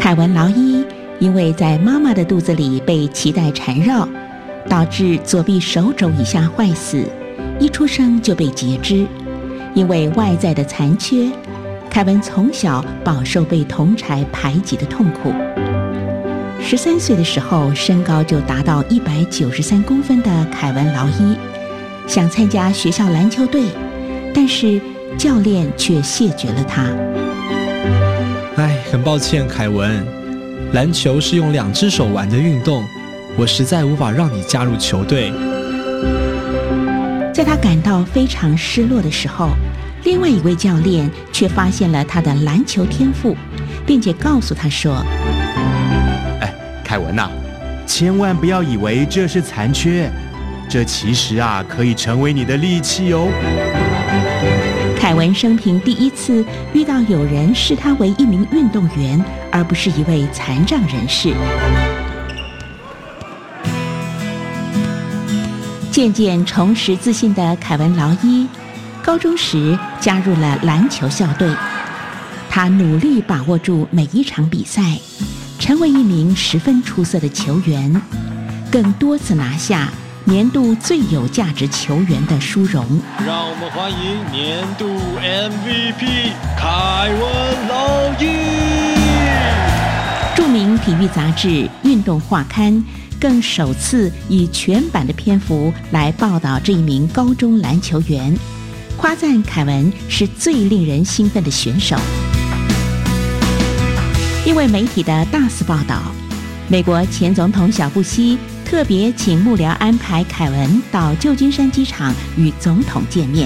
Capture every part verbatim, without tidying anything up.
凯文劳伊因为在妈妈的肚子里被脐带缠绕，导致左臂手肘以下坏死，一出生就被截肢。因为外在的残缺，凯文从小饱受被同侪排挤的痛苦。十三岁的时候，身高就达到一百九十三公分的凯文劳伊想参加学校篮球队，但是教练却谢绝了他。 哎，很抱歉，凯文，篮球是用两只手玩的运动，我实在无法让你加入球队。 在他感到非常失落的时候，另外一位教练却发现了他的篮球天赋，并且告诉他说： 哎，凯文啊，千万不要以为这是残缺，这其实啊可以成为你的利器哦。 凯文生平第一次遇到有人视他为一名运动员，而不是一位残障人士。渐渐重拾自信的凯文劳伊，高中时加入了篮球校队。他努力把握住每一场比赛，成为一名十分出色的球员，更多次拿下年度最有价值球员的殊荣。 让我们欢迎年度 M V P 凯文劳伊。 著名体育杂志《运动画刊》更首次以全版的篇幅来报道这一名高中篮球员，夸赞凯文是最令人兴奋的选手。因为媒体的大肆报道，美国前总统小布希特别请幕僚安排凯文到旧金山机场与总统见面。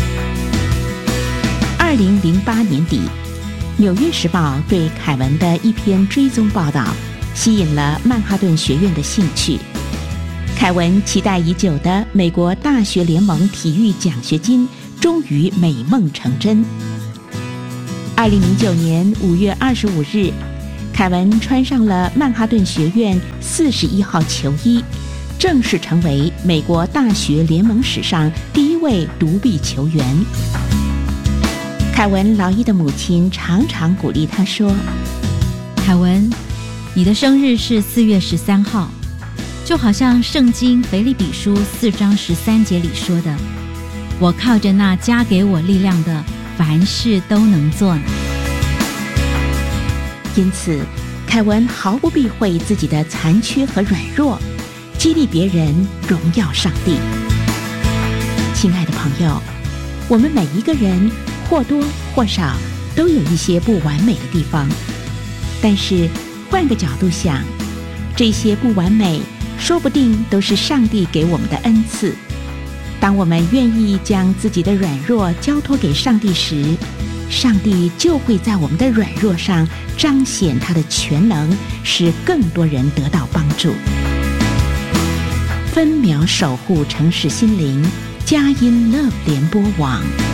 二零零八年底，《纽约时报》对凯文的一篇追踪报道吸引了曼哈顿学院的兴趣。凯文期待已久的美国大学联盟体育奖学金终于美梦成真。二零零九年五月二十五日，凯文穿上了曼哈顿学院四十一号球衣，正式成为美国大学联盟史上第一位独臂球员。凯文劳伊的母亲常常鼓励他说： 凯文，你的生日是四月十三号，就好像圣经腓立比书四章十三节里说的，我靠着那加给我力量的，凡事都能做呢。 因此，凯文毫不避讳自己的残缺和软弱，激励别人荣耀上帝。亲爱的朋友，我们每一个人或多或少都有一些不完美的地方，但是换个角度想，这些不完美说不定都是上帝给我们的恩赐。当我们愿意将自己的软弱交托给上帝时，上帝就会在我们的软弱上彰显他的全能，使更多人得到帮助。分秒守护城市心灵，佳音 Love 联播网。